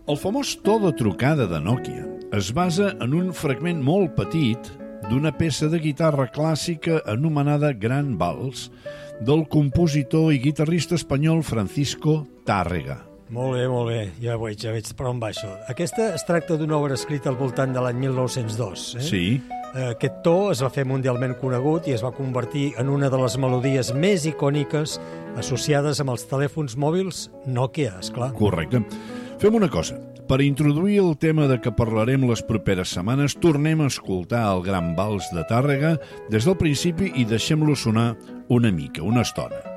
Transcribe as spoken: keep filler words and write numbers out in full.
El famós to de trucada de Nokia es basa en un fragment molt petit d'una peça de guitarra clàssica anomenada Gran Vals del compositor i guitarrista espanyol Francisco Tárrega. Molt bé, molt bé, ja veig, ja veig per on va això. Aquesta es tracta d'una obra escrita al voltant de l'any mil nou-cents dos. Eh? Sí. Aquest to es va fer mundialment conegut i es va convertir en una de les melodies més icòniques associades amb els telèfons mòbils Nokia, esclar. Correcte. Fem una cosa. Per introduir el tema de què parlarem les properes setmanes, tornem a escoltar el Gran Vals de Tàrrega des del principi i deixem-lo sonar una mica, una estona.